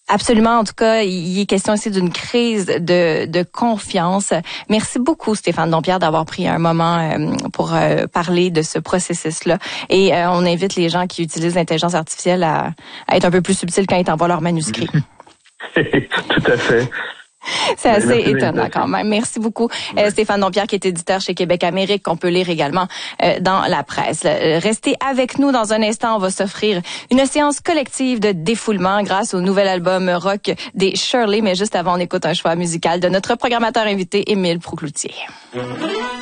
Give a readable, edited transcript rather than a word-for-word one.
Absolument. En tout cas, il est question ici d'une crise de confiance. Merci beaucoup, Stéphane Dompierre, d'avoir pris un moment pour parler de ce processus-là. Et on invite les gens qui utilisent l'intelligence artificielle à être un peu plus subtils quand ils envoient leur manuscrit. Tout à fait. C'est assez étonnant quand même. Merci beaucoup, Stéphane Dompierre, qui est éditeur chez Québec Amérique, qu'on peut lire également dans la presse. Restez avec nous dans un instant. On va s'offrir une séance collective de défoulement grâce au nouvel album rock des Shirley. Mais juste avant, on écoute un choix musical de notre programmateur invité, Émile Proucloutier.